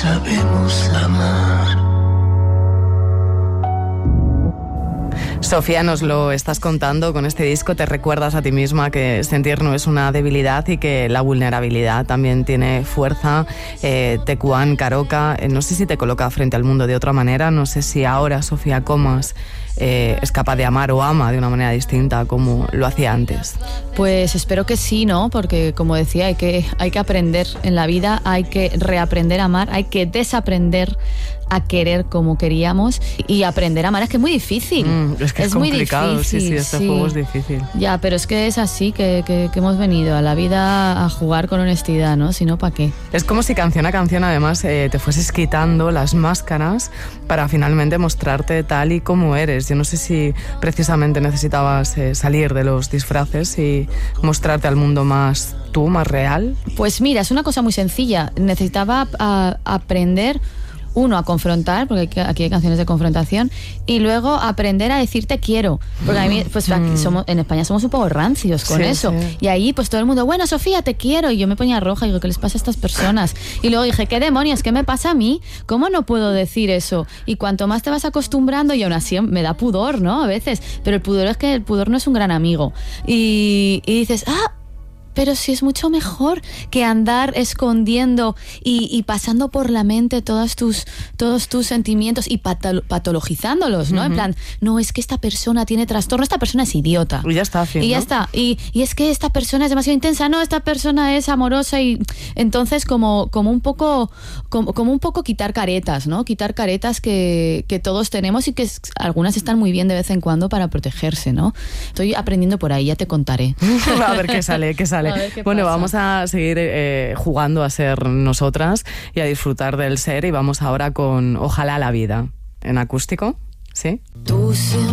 sabemos amar. Sofía, nos lo estás contando, con este disco te recuerdas a ti misma que sentir no es una debilidad y que la vulnerabilidad también tiene fuerza. Tecuán, Caroca, no sé si te coloca frente al mundo de otra manera, no sé si ahora Sofía Comas es capaz de amar o ama de una manera distinta como lo hacía antes. Pues espero que sí, ¿no? Porque como decía, hay que aprender en la vida, hay que reaprender a amar, hay que desaprender a querer como queríamos y aprender a amar. Es que es muy difícil. Es que es complicado, muy difícil, sí, este juego es difícil. Ya, pero es que es así que hemos venido a la vida a jugar con honestidad, ¿no? Si no, ¿para qué? Es como si canción a canción además te fueses quitando las máscaras para finalmente mostrarte tal y como eres. Yo no sé si precisamente necesitabas salir de los disfraces y mostrarte al mundo más tú, más real. Pues mira, es una cosa muy sencilla. Necesitaba aprender, uno, a confrontar, porque aquí hay canciones de confrontación, y luego aprender a decir te quiero, porque a mí, pues aquí en España somos un poco rancios con eso, sí. Y ahí pues todo el mundo, bueno, Sofía, te quiero, y yo me ponía roja y digo, ¿qué les pasa a estas personas? Y luego dije, ¿qué demonios? ¿Qué me pasa a mí? ¿Cómo no puedo decir eso? Y cuanto más te vas acostumbrando, y aún así me da pudor, ¿no? A veces, pero el pudor no es un gran amigo, y dices, pero sí es mucho mejor que andar escondiendo y pasando por la mente todos tus sentimientos y patologizándolos, ¿no? En plan, no, es que esta persona tiene trastorno, esta persona es idiota. Y ya está, fin, y ya ¿no? está. Y es que esta persona es demasiado intensa, no, esta persona es amorosa, y entonces como un poco quitar caretas, ¿no? Quitar caretas que todos tenemos y que algunas están muy bien de vez en cuando para protegerse, ¿no? Estoy aprendiendo por ahí, ya te contaré. A ver qué sale. Bueno, pasa. vamos a seguir jugando a ser nosotras y a disfrutar del ser, y vamos ahora con Ojalá la vida, en acústico, ¿sí? Tú siempre